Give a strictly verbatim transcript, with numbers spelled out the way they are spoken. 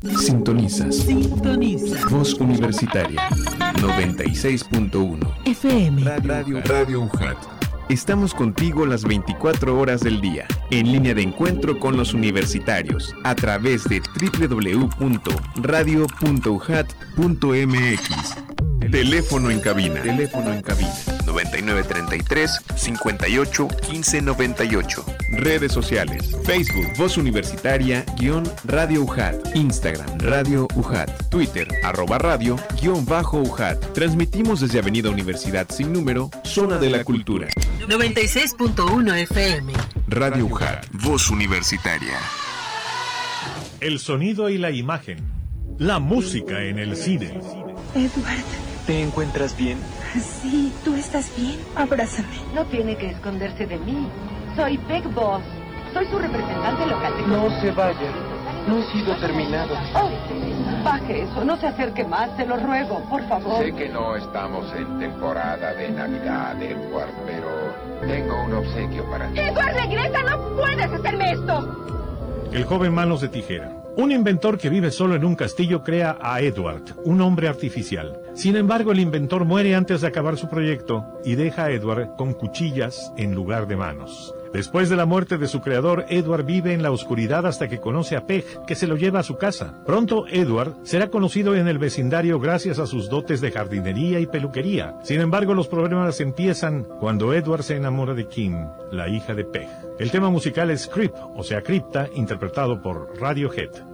Sintonizas. Sintoniza. Voz Universitaria. noventa y seis punto uno. F M. Radio, Radio U J A T. Estamos contigo las veinticuatro horas del día, en línea de encuentro con los universitarios, a través de doble u doble u doble u punto radio punto u j a t punto m x. Teléfono en cabina. Teléfono en cabina. noventa y nueve treinta y tres, cincuenta y ocho, quince noventa y ocho. Redes sociales. Facebook, Voz Universitaria, guión Radio U J A T. Instagram, Radio U J A T. Twitter, arroba radio, guión bajo U J A T. Transmitimos desde Avenida Universidad Sin Número, Zona de la Cultura. noventa y seis punto uno F M. Radio U J A T. Voz Universitaria. El sonido y la imagen. La música en el cine. Edward. ¿Te encuentras bien? Sí, ¿tú estás bien? Abrázame. No tiene que esconderse de mí. Soy Big Boss. Soy su representante local. No se vaya. No he sido terminado. Oh, baje eso. No se acerque más. Se lo ruego, por favor. Sé que no estamos en temporada de Navidad, Edward, pero tengo un obsequio para ti. ¡Edward, regresa! ¡No puedes hacerme esto! El joven Manos de Tijera. Un inventor que vive solo en un castillo crea a Edward, un hombre artificial. Sin embargo, el inventor muere antes de acabar su proyecto y deja a Edward con cuchillas en lugar de manos. Después de la muerte de su creador, Edward vive en la oscuridad hasta que conoce a Peg, que se lo lleva a su casa. Pronto, Edward será conocido en el vecindario gracias a sus dotes de jardinería y peluquería. Sin embargo, los problemas empiezan cuando Edward se enamora de Kim, la hija de Peg. El tema musical es Creep, o sea, Cripta, interpretado por Radiohead.